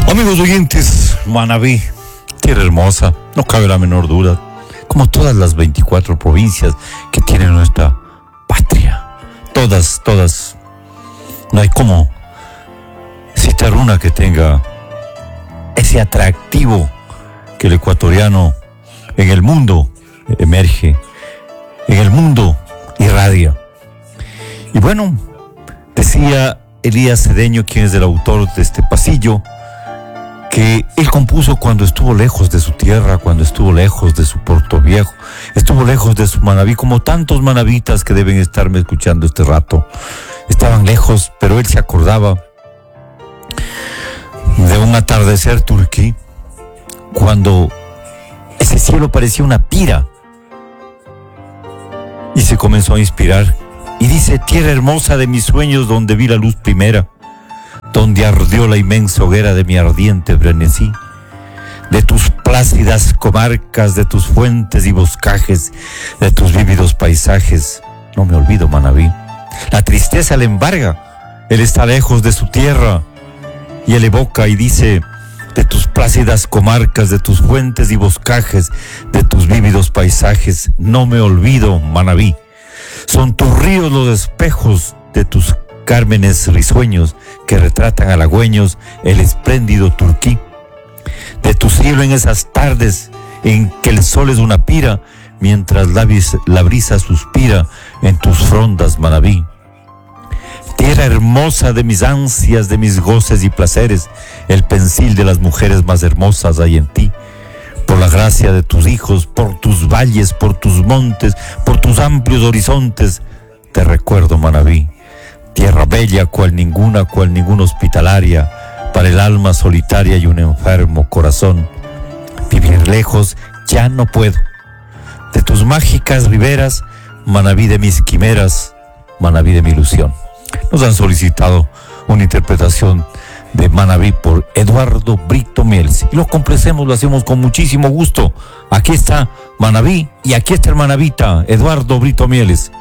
Amigos oyentes, Manabí, tierra hermosa, no cabe la menor duda, como todas las 24 provincias que tiene nuestra patria. Todas, no hay como citar una que tenga ese atractivo que el ecuatoriano en el mundo emerge, en el mundo irradia. Y bueno, decía Elías Cedeño, quien es el autor de este pasillo, que él compuso cuando estuvo lejos de su tierra, cuando estuvo lejos de su Puerto Viejo, estuvo lejos de su Manabí, como tantos manabitas que deben estarme escuchando este rato. Estaban lejos, pero él se acordaba de un atardecer turquí, cuando ese cielo parecía una pira, y se comenzó a inspirar, y dice: tierra hermosa de mis sueños, donde vi la luz primera, donde ardió la inmensa hoguera de mi ardiente frenesí, de tus plácidas comarcas, de tus fuentes y boscajes, de tus vívidos paisajes, no me olvido, Manabí. La tristeza le embarga, él está lejos de su tierra, y él evoca y dice: de tus plácidas comarcas, de tus fuentes y boscajes, de tus vívidos paisajes, no me olvido, Manabí. Son tus ríos los espejos de tus cármenes risueños que retratan halagüeños el espléndido Turquí. De tu cielo en esas tardes en que el sol es una pira, mientras la brisa suspira en tus frondas, Manabí. Tierra hermosa de mis ansias, de mis goces y placeres, el pensil de las mujeres más hermosas hay en ti. Por la gracia de tus hijos, por tus valles, por tus montes, por tus amplios horizontes, te recuerdo, Manabí. Tierra bella, cual ninguna hospitalaria, para el alma solitaria y un enfermo corazón. Vivir lejos ya no puedo. De tus mágicas riberas, Manabí de mis quimeras, Manabí de mi ilusión. Nos han solicitado una interpretación de Manabí por Eduardo Brito Mieles. Y lo complacemos, lo hacemos con muchísimo gusto. Aquí está Manabí y aquí está el manabita Eduardo Brito Mieles.